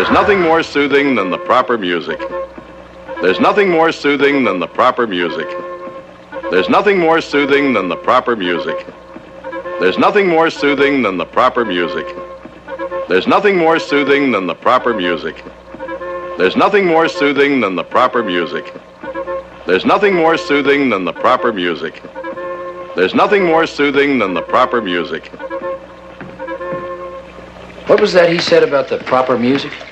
There's nothing more soothing than the proper music. There's nothing more soothing than the proper music. There's nothing more soothing than the proper music. There's nothing more soothing than the proper music. There's nothing more soothing than the proper music. There's nothing more soothing than the proper music. There's nothing more soothing than the proper music. There's nothing more soothing than the proper music. What was that he said about the proper music?